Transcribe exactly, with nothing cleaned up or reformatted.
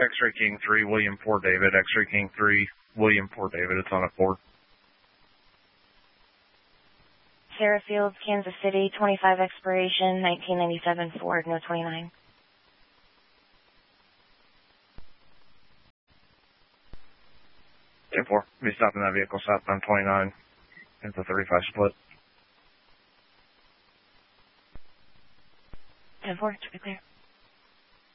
X-Ray King three, William Fort David. X-Ray King three, William Fort David. It's on a four. Sarah Fields, Kansas City, twenty-five expiration, nineteen ninety-seven Ford, no twenty-nine. ten four. Be stopping that vehicle southbound twenty-nine. It's a thirty-five split. ten four, to be clear.